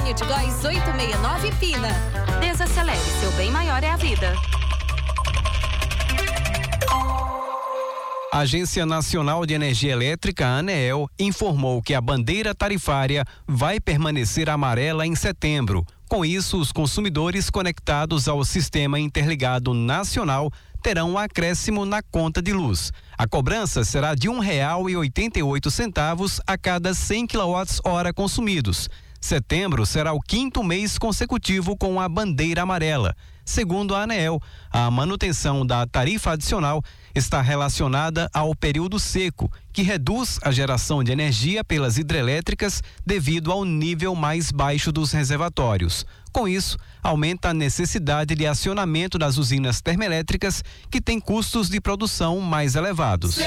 Antônio de Góis 869 Pina. Desacelere, seu bem maior é a vida. A Agência Nacional de Energia Elétrica, ANEEL, informou que a bandeira tarifária vai permanecer amarela em setembro. Com isso, os consumidores conectados ao Sistema Interligado Nacional terão um acréscimo na conta de luz. A cobrança será de R$ 1,88 a cada 100 kWh consumidos. Setembro será o 5º mês consecutivo com a bandeira amarela. Segundo a ANEEL, a manutenção da tarifa adicional está relacionada ao período seco, que reduz a geração de energia pelas hidrelétricas devido ao nível mais baixo dos reservatórios. Com isso, aumenta a necessidade de acionamento das usinas termoelétricas, que têm custos de produção mais elevados.